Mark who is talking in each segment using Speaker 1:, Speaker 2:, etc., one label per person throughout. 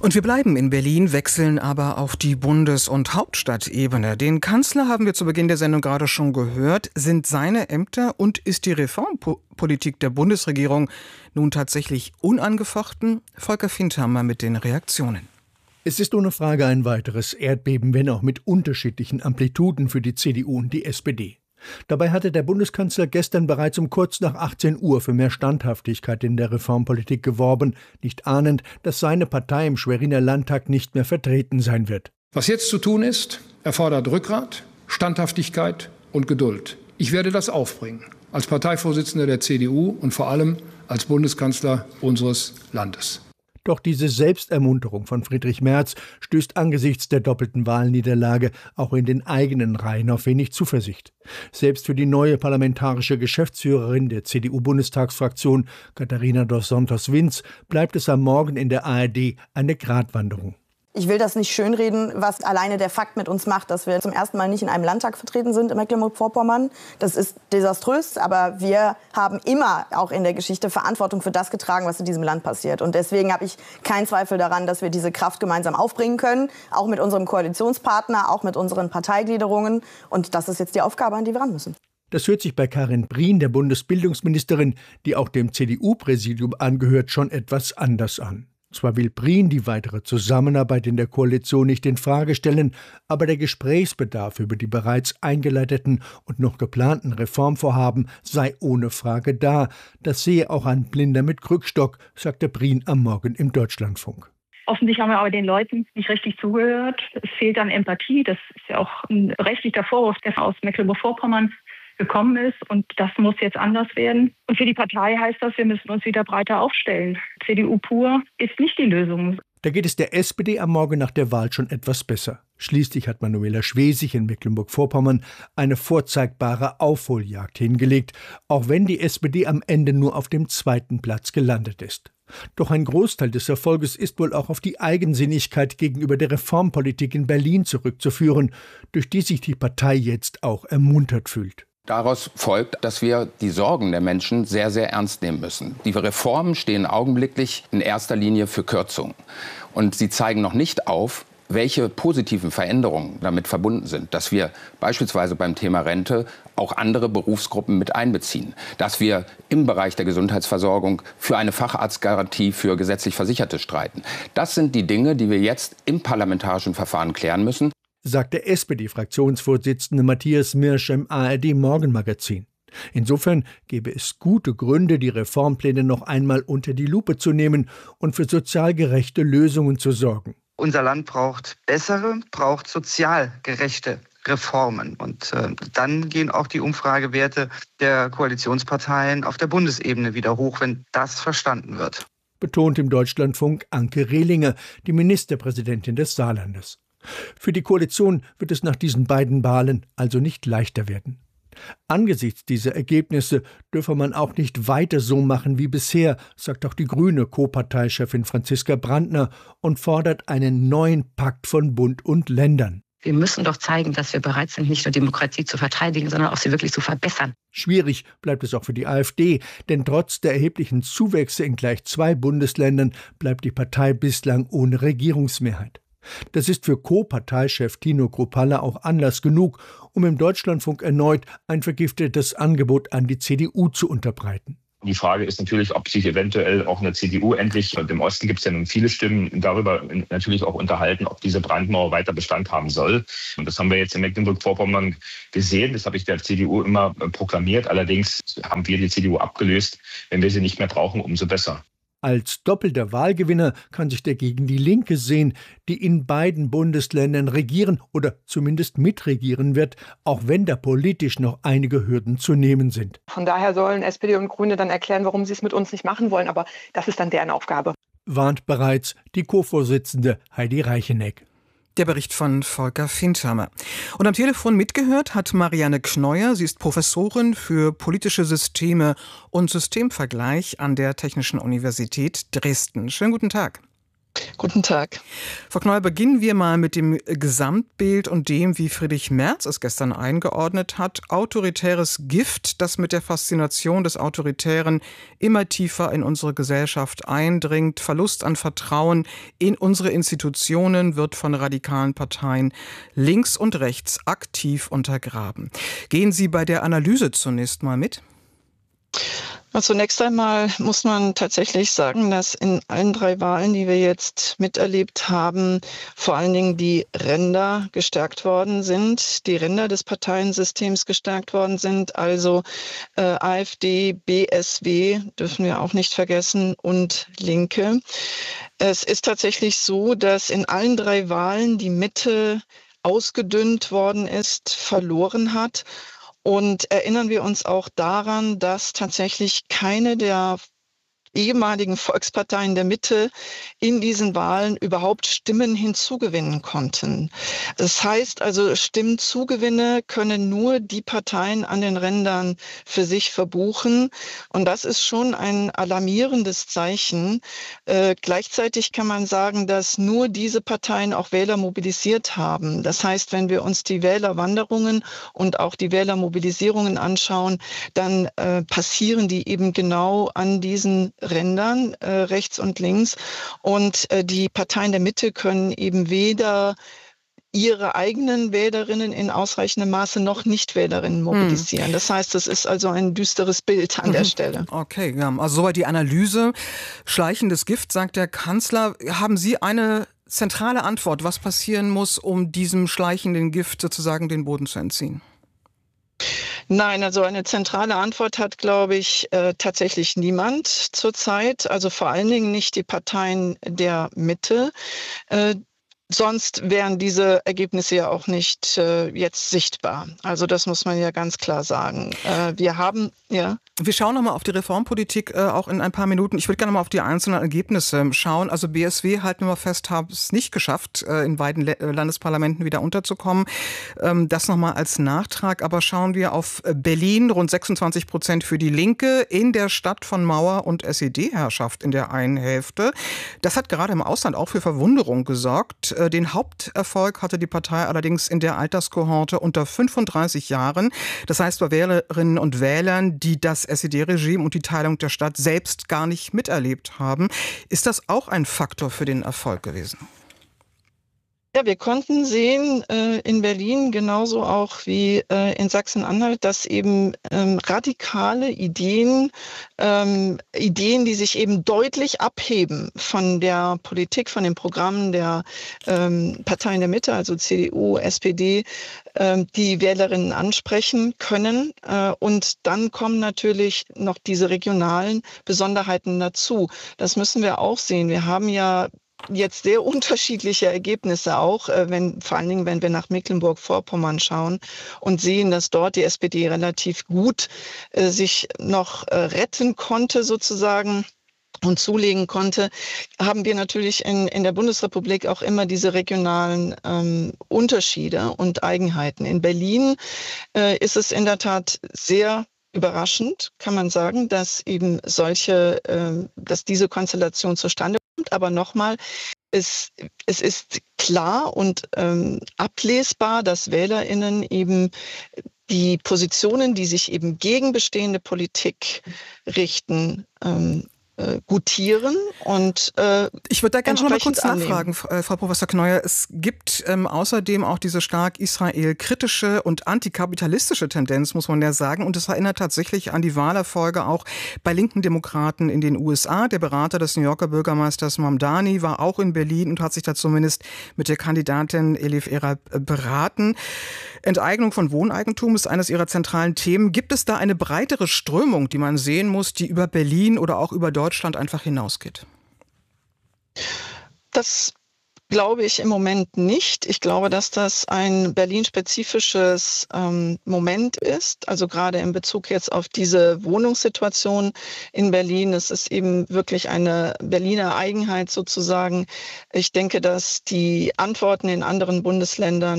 Speaker 1: Und wir bleiben in Berlin, wechseln aber auf die Bundes- und Hauptstadtebene. Den Kanzler haben wir zu Beginn der Sendung gerade schon gehört. Sind seine Ämter und ist die Reformpolitik der Bundesregierung nun tatsächlich unangefochten? Volker Findhammer mit den Reaktionen.
Speaker 2: Es ist ohne Frage ein weiteres Erdbeben, wenn auch mit unterschiedlichen Amplituden für die CDU und die SPD. Dabei hatte der Bundeskanzler gestern bereits um kurz nach 18 Uhr für mehr Standhaftigkeit in der Reformpolitik geworben, nicht ahnend, dass seine Partei im Schweriner Landtag nicht mehr vertreten sein wird.
Speaker 3: Was jetzt zu tun ist, erfordert Rückgrat, Standhaftigkeit und Geduld. Ich werde das aufbringen, als Parteivorsitzender der CDU und vor allem als Bundeskanzler unseres Landes.
Speaker 2: Doch diese Selbstermunterung von Friedrich Merz stößt angesichts der doppelten Wahlniederlage auch in den eigenen Reihen auf wenig Zuversicht. Selbst für die neue parlamentarische Geschäftsführerin der CDU-Bundestagsfraktion, Katharina dos Santos-Winz, bleibt es am Morgen in der ARD eine Gratwanderung.
Speaker 4: Ich will das nicht schönreden, was alleine der Fakt mit uns macht, dass wir zum ersten Mal nicht in einem Landtag vertreten sind in Mecklenburg-Vorpommern. Das ist desaströs, aber wir haben immer auch in der Geschichte Verantwortung für das getragen, was in diesem Land passiert. Und deswegen habe ich keinen Zweifel daran, dass wir diese Kraft gemeinsam aufbringen können, auch mit unserem Koalitionspartner, auch mit unseren Parteigliederungen. Und das ist jetzt die Aufgabe, an die wir ran müssen.
Speaker 2: Das hört sich bei Karin Prien, der Bundesbildungsministerin, die auch dem CDU-Präsidium angehört, schon etwas anders an. Zwar will Prien die weitere Zusammenarbeit in der Koalition nicht in Frage stellen, aber der Gesprächsbedarf über die bereits eingeleiteten und noch geplanten Reformvorhaben sei ohne Frage da. Das sehe auch ein Blinder mit Krückstock, sagte Prien am Morgen im Deutschlandfunk.
Speaker 5: Offensichtlich haben wir aber den Leuten nicht richtig zugehört. Es fehlt an Empathie. Das ist ja auch ein rechtlicher Vorwurf, der aus Mecklenburg-Vorpommern gekommen ist, und das muss jetzt anders werden. Und für die Partei heißt das, wir müssen uns wieder breiter aufstellen. CDU pur ist nicht die Lösung.
Speaker 2: Da geht es der SPD am Morgen nach der Wahl schon etwas besser. Schließlich hat Manuela Schwesig in Mecklenburg-Vorpommern eine vorzeigbare Aufholjagd hingelegt, auch wenn die SPD am Ende nur auf dem 2. Platz gelandet ist. Doch ein Großteil des Erfolges ist wohl auch auf die Eigensinnigkeit gegenüber der Reformpolitik in Berlin zurückzuführen, durch die sich die Partei jetzt auch ermuntert fühlt.
Speaker 6: Daraus folgt, dass wir die Sorgen der Menschen sehr, sehr ernst nehmen müssen. Die Reformen stehen augenblicklich in erster Linie für Kürzungen. Und sie zeigen noch nicht auf, welche positiven Veränderungen damit verbunden sind. Dass wir beispielsweise beim Thema Rente auch andere Berufsgruppen mit einbeziehen. Dass wir im Bereich der Gesundheitsversorgung für eine Facharztgarantie für gesetzlich Versicherte streiten. Das sind die Dinge, die wir jetzt im parlamentarischen Verfahren klären müssen,
Speaker 2: sagt der SPD-Fraktionsvorsitzende Matthias Mirsch im ARD-Morgenmagazin. Insofern gäbe es gute Gründe, die Reformpläne noch einmal unter die Lupe zu nehmen und für sozial gerechte Lösungen zu sorgen.
Speaker 7: Unser Land braucht bessere, braucht sozial gerechte Reformen. Und dann gehen auch die Umfragewerte der Koalitionsparteien auf der Bundesebene wieder hoch, wenn das verstanden wird.
Speaker 2: Betont im Deutschlandfunk Anke Rehlinger, die Ministerpräsidentin des Saarlandes. Für die Koalition wird es nach diesen beiden Wahlen also nicht leichter werden. Angesichts dieser Ergebnisse dürfe man auch nicht weiter so machen wie bisher, sagt auch die grüne Co-Parteichefin Franziska Brandner und fordert einen neuen Pakt von Bund und Ländern.
Speaker 8: Wir müssen doch zeigen, dass wir bereit sind, nicht nur Demokratie zu verteidigen, sondern auch sie wirklich zu verbessern.
Speaker 2: Schwierig bleibt es auch für die AfD, denn trotz der erheblichen Zuwächse in gleich 2 Bundesländern bleibt die Partei bislang ohne Regierungsmehrheit. Das ist für Co-Parteichef Tino Kruppalla auch Anlass genug, um im Deutschlandfunk erneut ein vergiftetes Angebot an die CDU zu unterbreiten.
Speaker 9: Die Frage ist natürlich, ob sich eventuell auch in der CDU endlich, und im Osten gibt es ja nun viele Stimmen, darüber natürlich auch unterhalten, ob diese Brandmauer weiter Bestand haben soll. Und das haben wir jetzt in Mecklenburg-Vorpommern gesehen. Das habe ich der CDU immer proklamiert. Allerdings haben wir die CDU abgelöst. Wenn wir sie nicht mehr brauchen, umso besser.
Speaker 2: Als doppelter Wahlgewinner kann sich dagegen die Linke sehen, die in beiden Bundesländern regieren oder zumindest mitregieren wird, auch wenn da politisch noch einige Hürden zu nehmen sind.
Speaker 10: Von daher sollen SPD und Grüne dann erklären, warum sie es mit uns nicht machen wollen, aber das ist dann deren Aufgabe.
Speaker 2: Warnt bereits die Co-Vorsitzende Heidi Reicheneck.
Speaker 1: Der Bericht von Volker Findhammer. Und am Telefon mitgehört hat Marianne Kneuer. Sie ist Professorin für politische Systeme und Systemvergleich an der Technischen Universität Dresden. Schönen guten Tag.
Speaker 11: Guten Tag.
Speaker 1: Frau Knoll, beginnen wir mal mit dem Gesamtbild und dem, wie Friedrich Merz es gestern eingeordnet hat. Autoritäres Gift, das mit der Faszination des Autoritären immer tiefer in unsere Gesellschaft eindringt. Verlust an Vertrauen in unsere Institutionen wird von radikalen Parteien links und rechts aktiv untergraben. Gehen Sie bei der Analyse zunächst mal mit?
Speaker 11: Zunächst einmal muss man tatsächlich sagen, dass in allen 3 Wahlen, die wir jetzt miterlebt haben, vor allen Dingen die Ränder gestärkt worden sind, die Ränder des Parteiensystems gestärkt worden sind, also AfD, BSW, dürfen wir auch nicht vergessen, und Linke. Es ist tatsächlich so, dass in allen 3 Wahlen die Mitte ausgedünnt worden ist, verloren hat. Und erinnern wir uns auch daran, dass tatsächlich keine der ehemaligen Volksparteien der Mitte in diesen Wahlen überhaupt Stimmen hinzugewinnen konnten. Das heißt also, Stimmenzugewinne können nur die Parteien an den Rändern für sich verbuchen. Und das ist schon ein alarmierendes Zeichen. Gleichzeitig kann man sagen, dass nur diese Parteien auch Wähler mobilisiert haben. Das heißt, wenn wir uns die Wählerwanderungen und auch die Wählermobilisierungen anschauen, dann passieren die eben genau an diesen Rändern, rechts und links. Und die Parteien der Mitte können eben weder ihre eigenen Wählerinnen in ausreichendem Maße noch Nichtwählerinnen mobilisieren. Das heißt, das ist also ein düsteres Bild an der Stelle.
Speaker 1: Okay, ja, also soweit die Analyse. Schleichendes Gift, sagt der Kanzler. Haben Sie eine zentrale Antwort, was passieren muss, um diesem schleichenden Gift sozusagen den Boden zu entziehen?
Speaker 11: Nein, also eine zentrale Antwort hat, glaube ich, tatsächlich niemand zurzeit. Also vor allen Dingen nicht die Parteien der Mitte. Sonst wären diese Ergebnisse ja auch nicht jetzt sichtbar. Also das muss man ja ganz klar sagen. Wir
Speaker 1: schauen nochmal auf die Reformpolitik auch in ein paar Minuten. Ich würde gerne mal auf die einzelnen Ergebnisse schauen. Also BSW, halten wir mal fest, haben es nicht geschafft, in beiden Landesparlamenten wieder unterzukommen. Das nochmal als Nachtrag. Aber schauen wir auf Berlin, rund 26% für die Linke, in der Stadt von Mauer- und SED-Herrschaft in der einen Hälfte. Das hat gerade im Ausland auch für Verwunderung gesorgt. Den Haupterfolg hatte die Partei allerdings in der Alterskohorte unter 35 Jahren. Das heißt bei Wählerinnen und Wählern, die das SED-Regime und die Teilung der Stadt selbst gar nicht miterlebt haben. Ist das auch ein Faktor für den Erfolg gewesen?
Speaker 11: Ja, wir konnten sehen in Berlin genauso auch wie in Sachsen-Anhalt, dass eben radikale Ideen, die sich eben deutlich abheben von der Politik, von den Programmen der Parteien der Mitte, also CDU, SPD, die Wählerinnen ansprechen können. Und dann kommen natürlich noch diese regionalen Besonderheiten dazu. Das müssen wir auch sehen. Wir haben ja jetzt sehr unterschiedliche Ergebnisse auch, vor allen Dingen, wenn wir nach Mecklenburg-Vorpommern schauen und sehen, dass dort die SPD relativ gut sich noch retten konnte sozusagen und zulegen konnte, haben wir natürlich in der Bundesrepublik auch immer diese regionalen Unterschiede und Eigenheiten. In Berlin ist es in der Tat sehr überraschend, kann man sagen, dass eben dass diese Konstellation zustande kommt. Aber nochmal, es ist klar und ablesbar, dass WählerInnen eben die Positionen, die sich eben gegen bestehende Politik richten, gutieren und
Speaker 1: ich würde da gerne noch mal kurz nachfragen, Frau Professor Kneuer. Es gibt außerdem auch diese stark Israel-kritische und antikapitalistische Tendenz, muss man ja sagen. Und es erinnert tatsächlich an die Wahlerfolge auch bei linken Demokraten in den USA. Der Berater des New Yorker Bürgermeisters Mamdani war auch in Berlin und hat sich da zumindest mit der Kandidatin Elif Erab beraten. Enteignung von Wohneigentum ist eines ihrer zentralen Themen. Gibt es da eine breitere Strömung, die man sehen muss, die über Berlin oder auch über Deutschland einfach hinausgeht?
Speaker 11: Das glaube ich im Moment nicht. Ich glaube, dass das ein Berlin-spezifisches Moment ist. Also gerade in Bezug jetzt auf diese Wohnungssituation in Berlin. Es ist eben wirklich eine Berliner Eigenheit sozusagen. Ich denke, dass die Antworten in anderen Bundesländern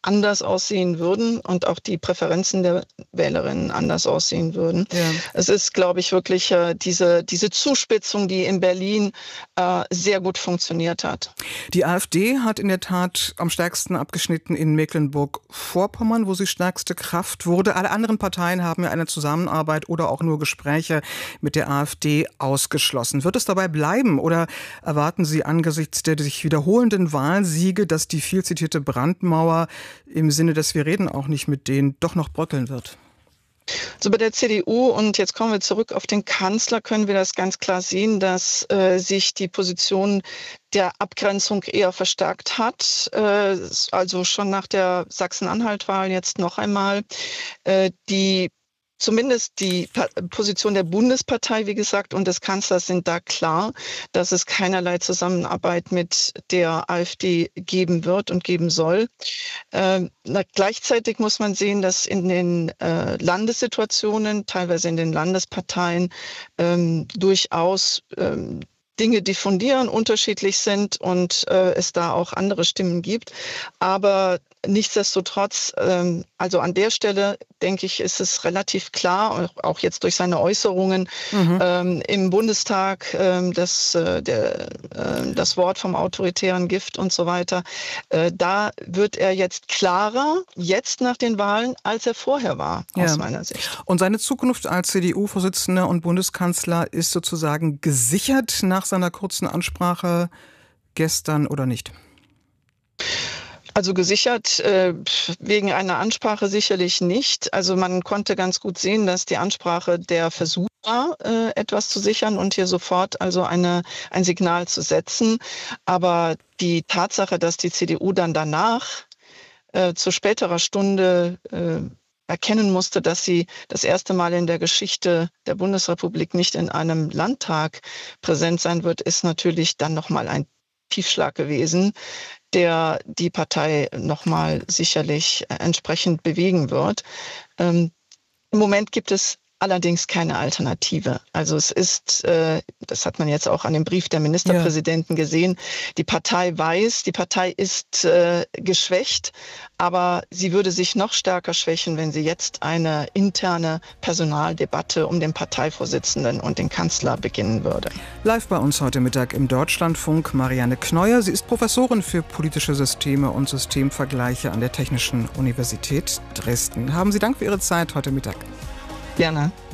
Speaker 11: anders aussehen würden und auch die Präferenzen der Wählerinnen anders aussehen würden. Ja. Es ist, glaube ich, wirklich diese Zuspitzung, die in Berlin sehr gut funktioniert hat.
Speaker 1: Die AfD hat in der Tat am stärksten abgeschnitten in Mecklenburg-Vorpommern, wo sie stärkste Kraft wurde. Alle anderen Parteien haben ja eine Zusammenarbeit oder auch nur Gespräche mit der AfD ausgeschlossen. Wird es dabei bleiben oder erwarten Sie angesichts der sich wiederholenden Wahlsiege, dass die viel zitierte Brandmauer im Sinne, dass wir reden auch nicht mit denen, doch noch bröckeln wird?
Speaker 11: So bei der CDU, und jetzt kommen wir zurück auf den Kanzler, können wir das ganz klar sehen, dass sich die Position der Abgrenzung eher verstärkt hat. Also schon nach der Sachsen-Anhalt-Wahl jetzt noch einmal. Zumindest die Position der Bundespartei, wie gesagt, und des Kanzlers sind da klar, dass es keinerlei Zusammenarbeit mit der AfD geben wird und geben soll. Gleichzeitig muss man sehen, dass in den Landessituationen, teilweise in den Landesparteien, durchaus Dinge diffundieren, unterschiedlich sind und es da auch andere Stimmen gibt. Aber nichtsdestotrotz, also an der Stelle, denke ich, ist es relativ klar, auch jetzt durch seine Äußerungen im Bundestag, das Wort vom autoritären Gift und so weiter, da wird er jetzt klarer, jetzt nach den Wahlen, als er vorher war, aus meiner Sicht.
Speaker 1: Und seine Zukunft als CDU-Vorsitzender und Bundeskanzler ist sozusagen gesichert nach seiner kurzen Ansprache gestern oder nicht?
Speaker 11: Also gesichert wegen einer Ansprache sicherlich nicht. Also man konnte ganz gut sehen, dass die Ansprache der Versuch war, etwas zu sichern und hier sofort also ein Signal zu setzen. Aber die Tatsache, dass die CDU dann danach zu späterer Stunde erkennen musste, dass sie das erste Mal in der Geschichte der Bundesrepublik nicht in einem Landtag präsent sein wird, ist natürlich dann nochmal ein Tiefschlag gewesen, der die Partei nochmal sicherlich entsprechend bewegen wird. Im Moment gibt es allerdings keine Alternative. Also es ist, das hat man jetzt auch an dem Brief der Ministerpräsidenten gesehen, die Partei weiß, die Partei ist geschwächt, aber sie würde sich noch stärker schwächen, wenn sie jetzt eine interne Personaldebatte um den Parteivorsitzenden und den Kanzler beginnen würde.
Speaker 1: Live bei uns heute Mittag im Deutschlandfunk Marianne Kneuer. Sie ist Professorin für politische Systeme und Systemvergleiche an der Technischen Universität Dresden. Haben Sie Dank für Ihre Zeit heute Mittag.
Speaker 11: Gerne.